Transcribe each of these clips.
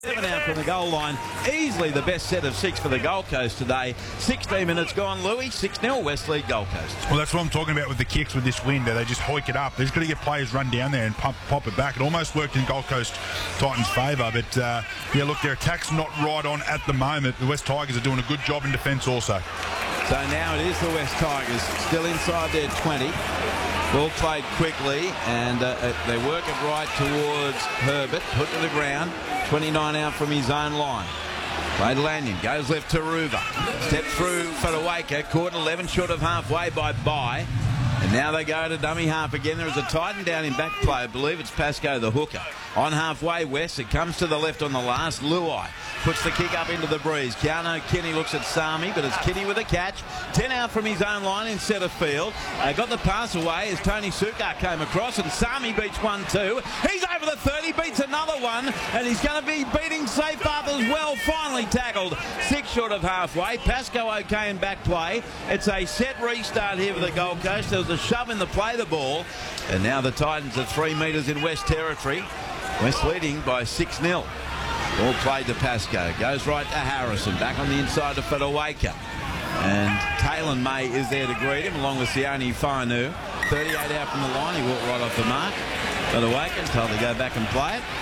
7 out from the goal line. Easily the best set of 6 for the Gold Coast today. 16 minutes gone, Louis. 6-0 West League Gold Coast. Well, that's what I'm talking about with the kicks with this wind. They just hoik it up. They're just going to get players run down there and pop it back. It almost worked in Gold Coast Titans' favour. But, yeah, look, their attack's not right on at the moment. The West Tigers are doing a good job in defence also. So now it is the West Tigers still inside their 20. Ball played quickly, and they work it right towards Herbert. Put to the ground. 29 out from his own line. Played Lanyon. Goes left to Ruva. Step through Fotuaika. Caught 11 short of halfway by. And now they go to dummy half again. There is a Titan down in back play. I believe it's Pascoe the hooker. On halfway west, it comes to the left on the last. Luai puts the kick up into the breeze. Keano Kinney looks at Sami, but it's Kinney with a catch. 10 out from his own line in centre field. Got the pass away as Tony Sukkar came across, and Sami beats 1-2. He's over the 30, beats another one, and he's going to be beating Seyfarth as well. Finally tackled 6 short of halfway. Pascoe okay in back play. It's a set restart here for the Gold Coast. There was a shove in the play the ball, and now the Titans are 3 metres in West territory. West leading by 6-0. Ball played to Pascoe. Goes right to Harrison. Back on the inside to Fotuaika. And Taylon May is there to greet him, along with Sione Fainu. 38 out from the line. He walked right off the mark. Fotuaika told to go back and play it.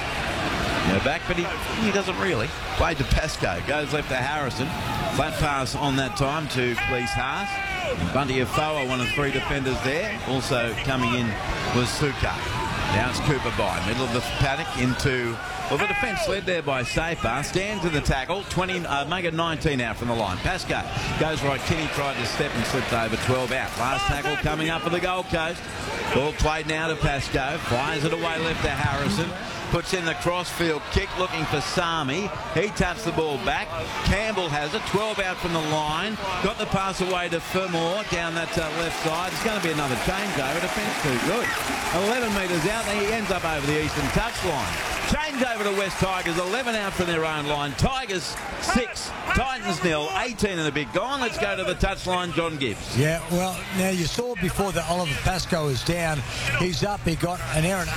Go back, but he doesn't really. Played to Pascoe. Goes left to Harrison. Flat pass on that time to Cleese Haas. And Bunty Afoa, one of 3 defenders there. Also coming in was Sukkar. Now it's Cooper by middle of the paddock into, well, the defence led there by Seyfarth. Stand to the tackle. 20, make it 19 out from the line. Pascoe goes right. Kinney tried to step and slipped over. 12 out. Last tackle coming up for the Gold Coast. Ball played now to Pascoe. Fires it away left to Harrison. Puts in the crossfield kick, looking for Sami. He taps the ball back. Campbell has it. 12 out from the line. Got the pass away to Fermor down that left side. It's going to be another changeover. Defence too good. 11 metres out. He ends up over the eastern touchline. Change over to West Tigers. 11 out from their own line. Tigers 6, Titans 0. 18 and a bit gone. Let's go to the touchline. John Gibbs. Yeah, well, now you saw before that Oliver Pascoe is down. He's up. He got an errant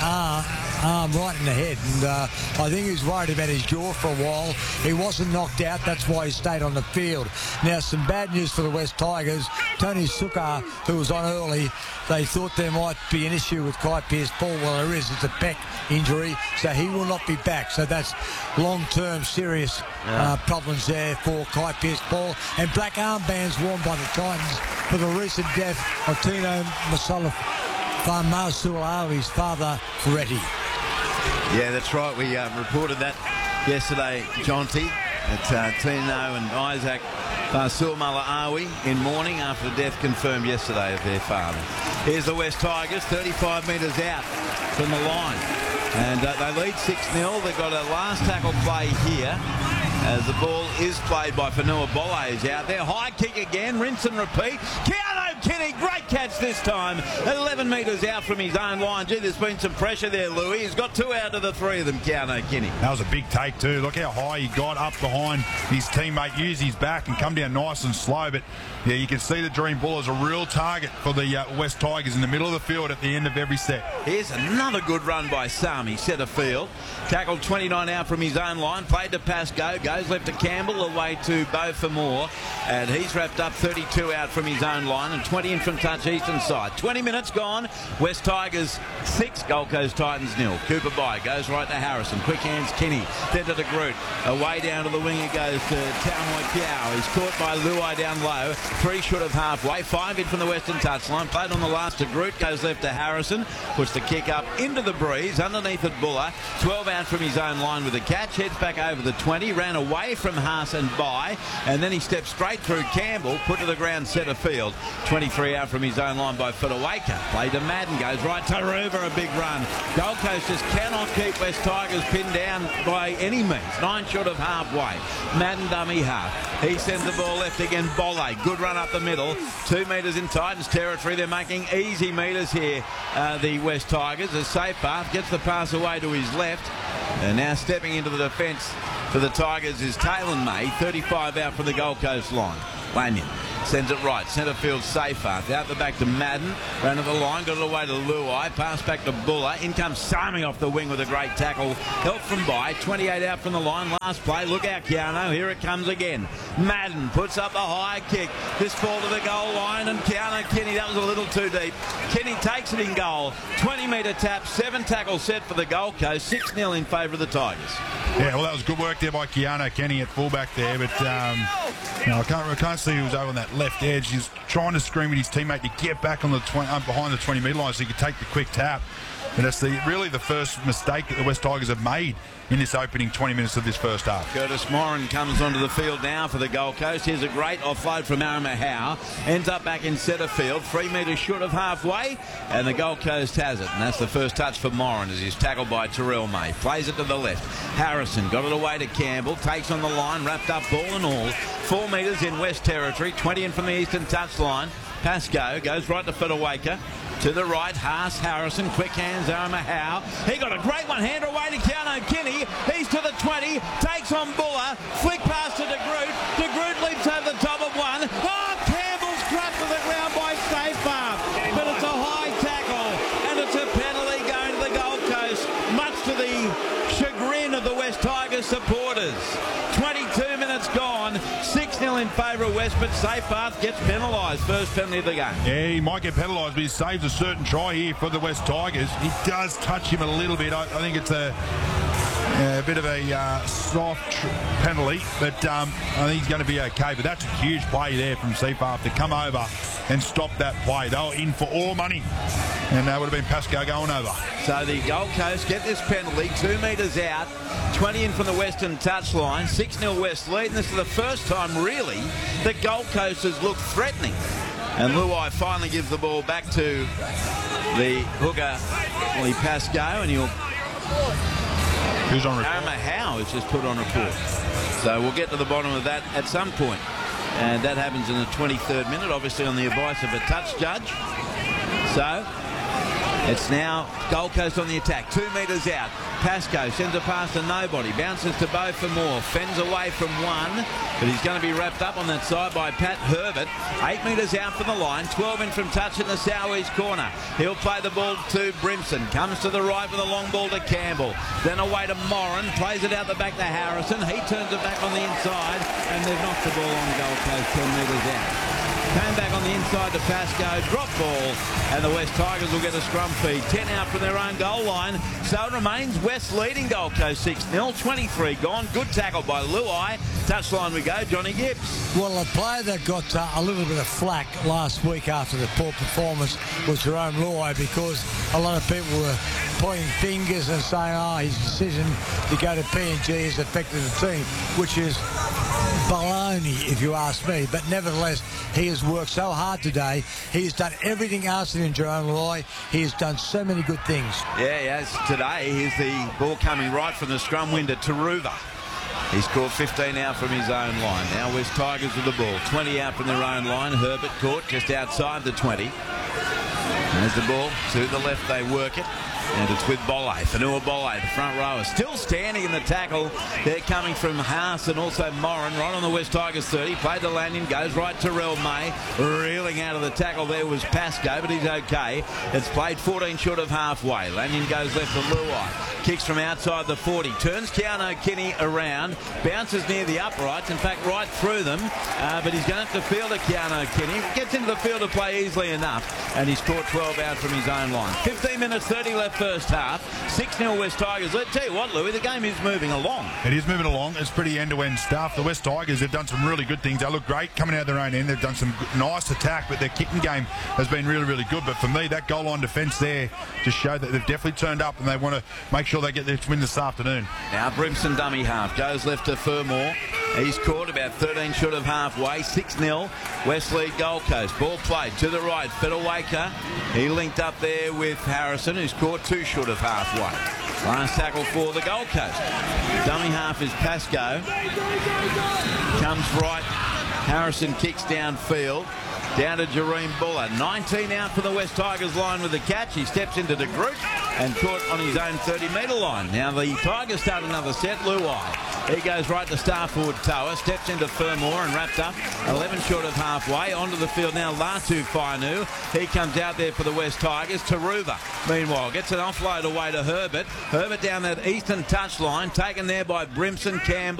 arm right in the head, and I think he was worried about his jaw for a while. He wasn't knocked out. That's why he stayed on the field. Now, some bad news for the West Tigers. Tony Sukkar, who was on early, they thought there might be an issue with Kai Pearce-Paul. Well, there is. It's a pec injury, so he will not be back. So that's long-term serious problems there for Kai Pearce-Paul. And black armbands worn by the Titans for the recent death of Tino Masuali's father, Ferretti. Yeah, that's right. We reported that yesterday, Jonty, that Tino and Isaac Fasul-Malaawi in mourning after the death confirmed yesterday of their father. Here's the West Tigers, 35 metres out from the line. And they lead 6-0. They've got a last tackle play here as the ball is played by Fanua Bolle is out there. High kick again, rinse and repeat. Keano Kinney, great catch this time. At 11 metres out from his own line. Gee, there's been some pressure there, Louis. He's got 2 out of the 3 of them, Keano Kinney. That was a big take too. Look how high he got up behind his teammate, use his back and come down nice and slow. But yeah, you can see the Dream Bull as a real target for the West Tigers in the middle of the field at the end of every set. Here's another good run by Sami, centre field. Tackled 29 out from his own line. Played to Pascoe. Goes left to Campbell, away to Beau Fermor. And he's wrapped up 32 out from his own line and 20 in from touch eastern side. 20 minutes gone. West Tigers 6, Gold Coast Titans 0. Cooper by goes right to Harrison. Quick hands Kinney. Then to the Groot. Away down to the wing it goes to Taumoi Piao. He's caught by Luai down low. 3 short of halfway. 5 in from the western touchline. Played on the last to Groot. Goes left to Harrison. Puts the kick up into the breeze. Underneath it Buller. 12 out from his own line with a catch. Heads back over the 20. Ran away from Haas and by. And then he steps straight through Campbell. Put to the ground centre field. 23 out from his own line by Fotuaika. Played to Madden. Goes right to Ruva. A big run. Gold Coast just cannot keep West Tigers pinned down by any means. 9 short of halfway. Madden dummy half. He sends the ball left again. Bolle. Good run up the middle. 2 metres in Titans territory. They're making easy metres here, the West Tigers. As Seyfarth gets the pass away to his left. And now stepping into the defence for the Tigers is Taylon May. 35 out from the Gold Coast line. Lanyon Sends it right. Centre field Seyfarth. Out the back to Madden. Ran to the line. Got it away to Luai. Pass back to Buller. In comes Sami off the wing with a great tackle. Help from By. 28 out from the line. Last play. Look out, Keano. Here it comes again. Madden puts up the high kick. This ball to the goal line. And Keano Kenny, that was a little too deep. Kenny takes it in goal. 20-metre tap. 7 tackles set for the Gold Coast. 6-0 in favour of the Tigers. Yeah, well, that was good work there by Keano Kenny at fullback there, but I can't see who was over on that left edge. He's trying to scream at his teammate to get back on the behind the 20-metre line so he could take the quick tap. And that's really the first mistake that the West Tigers have made in this opening 20 minutes of this first half. Curtis Moran comes onto the field now for the Gold Coast. Here's a great offload from Arama Howe. Ends up back in centre field. 3 metres short of halfway. And the Gold Coast has it. And that's the first touch for Moran as he's tackled by Terrell May. Plays it to the left. Harrison got it away to Campbell. Takes on the line. Wrapped up ball and all. 4 metres in West Territory. 20 in from the eastern touchline. Pascoe goes right to Fodawaker. To the right, Haas, Harrison, quick hands, Arama Howe. He got a great one-hander away to Keano Kenny. He's to the 20, takes on Buller, flick pass to De Groot. De Groot leaps over the top of one. Oh, Campbell's crushed to the ground by Seyfarth. But it's a high tackle, and it's a penalty going to the Gold Coast, much to the chagrin of the West Tigers supporters. 22 minutes gone, 6-0 in favour of West, but Seyfarth gets penalised. First penalty of the game. Yeah, he might get penalised, but he saves a certain try here for the West Tigers. He does touch him a little bit. I think it's a bit of a soft penalty, but I think he's going to be okay. But that's a huge play there from Seyfarth to come over and stop that play. They were in for all money, and that would have been Pascoe going over. So the Gold Coast get this penalty, 2 metres out, 20 in from the western touchline, 6-0 West lead, and this is the first time really that Gold Coast has looked threatening. And Luai finally gives the ball back to the hooker, Ollie Pascoe, and Who's on report? Arama Howe is just put on report. So we'll get to the bottom of that at some point. And that happens in the 23rd minute, obviously on the advice of a touch judge. So it's now Gold Coast on the attack. 2 metres out. Pascoe sends a pass to nobody. Bounces to Beau for more. Fends away from one. But he's going to be wrapped up on that side by Pat Herbert. 8 metres out from the line. 12 in from touch in the southeast corner. He'll play the ball to Brimson. Comes to the right with a long ball to Campbell. Then away to Moran. Plays it out the back to Harrison. He turns it back on the inside. And they've knocked the ball on Gold Coast 10 metres out. Came back on the inside to Pascoe, drop ball, and the West Tigers will get a scrum feed. 10 out from their own goal line. So it remains West leading Gold Coast 6-0, 23 gone. Good tackle by Luai. Touchline we go, Johnny Gibbs. Well, a player that got a little bit of flack last week after the poor performance was Jerome Luai, because a lot of people were pointing fingers and saying, his decision to go to PNG has affected the team, which is baloney, if you ask me. But nevertheless, he has worked so hard today. He has done everything asked in Jerome Luai. He has done so many good things. Yeah, he has today. Here's the ball coming right from the scrum win to Taruva. He's scored 15 out from his own line. Now West Tigers with the ball. 20 out from their own line. Herbert caught just outside the 20. There's the ball. To the left they work it. And it's with Bolle. Fanua Bolle, the front rower, still standing in the tackle. They're coming from Haas and also Moran, right on the West Tigers 30. Played to Lanyon, goes right to Terrell May. Reeling out of the tackle there was Pascoe, but he's okay. It's played 14 short of halfway. Lanyon goes left to Luai. Kicks from outside the 40. Turns Keano Kenny around. Bounces near the uprights. In fact, right through them. But he's going to have to field a Keano Kenny. Gets into the field to play easily enough. And he's caught 12 out from his own line. 15 minutes, 30 left first half. 6-0 West Tigers. Let's tell you what, Louis, the game is moving along. It is moving along. It's pretty end-to-end stuff. The West Tigers have done some really good things. They look great coming out their own end. They've done some nice attack, but their kicking game has been really, really good. But for me, that goal line defence there just showed that they've definitely turned up and they want to make sure they get their win this afternoon. Now Brimson dummy half. Goes left to Fermor. He's caught about 13 short of halfway. 6-0. West lead Gold Coast. Ball played to the right. Fodawaker. He linked up there with Harrison, who's caught 2 short of halfway. Last tackle for the Gold Coast. Dummy half is Pascoe. Comes right. Harrison kicks downfield. Down to Jareem Buller. 19 out for the West Tigers line with the catch. He steps into De Groot. and caught on his own 30-metre line. Now the Tigers start another set. Luai, he goes right to star forward Toa, steps into Fermor and wrapped up 11 short of halfway. Onto the field now Latu Fainu. He comes out there for the West Tigers. Taruva, meanwhile, gets an offload away to Herbert. Herbert down that eastern touchline, taken there by Brimson, Campbell.